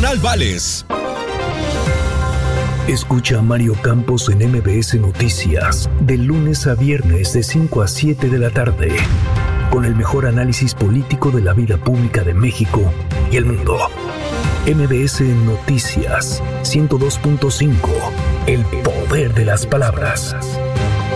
Diagonal Vales. Escucha a Mario Campos en MBS Noticias, de lunes a viernes de 5 a 7 de la tarde, con el mejor análisis político de la vida pública de México y el mundo. MBS Noticias 102.5, el poder de las palabras.